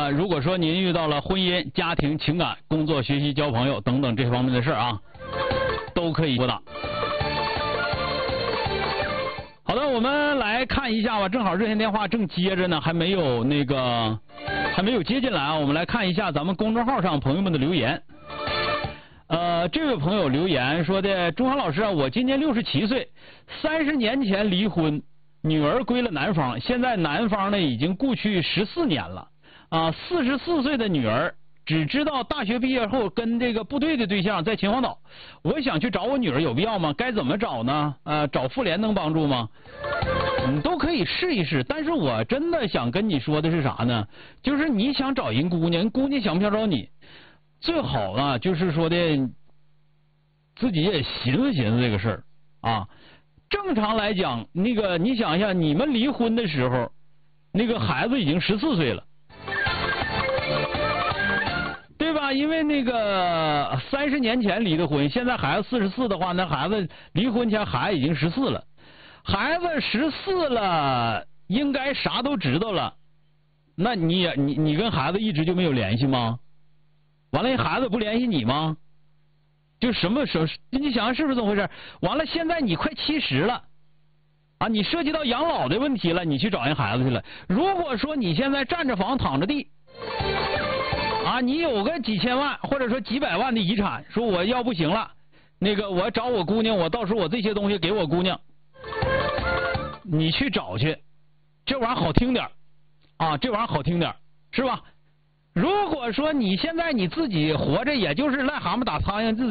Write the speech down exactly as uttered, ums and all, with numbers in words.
么如果说您遇到了婚姻、家庭、情感、工作、学习、交朋友等等这方面的事儿啊，都可以拨打。好的，我们来看一下吧，正好热线电话正接着呢，还没有那个还没有接进来啊。我们来看一下咱们公众号上朋友们的留言。呃，这位朋友留言说的，钟涵老师啊，我今年六十七岁，三十年前离婚，女儿归了男方，现在男方呢已经故去十四年了啊，四十四岁的女儿只知道大学毕业后跟这个部队的对象在秦皇岛，我想去找我女儿有必要吗？该怎么找呢？呃，找妇联能帮助吗？你都可以试一试，但是我真的想跟你说的是啥呢？就是你想找人姑娘，人姑娘想不想找你？最好呢，就是说的自己也寻思寻思这个事儿啊。正常来讲，那个你想一下，你们离婚的时候，那个孩子已经十四岁了，对吧？因为那个三十年前离的婚，现在孩子四十四的话，那孩子离婚前孩子已经十四了，孩子十四了，应该啥都知道了。那你也你你跟孩子一直就没有联系吗？完了，孩子不联系你吗？就什么时候？你想想是不是这么回事？完了，现在你快七十了，啊，你涉及到养老的问题了，你去找人孩子去了。如果说你现在占着房躺着地，啊，你有个几千万或者说几百万的遗产，说我要不行了，那个我找我姑娘，我到时候我这些东西给我姑娘，你去找去，这玩意儿好听点啊，这玩意儿好听点是吧？如果说你现在你自己活着，也就是癞蛤蟆打苍蝇自己。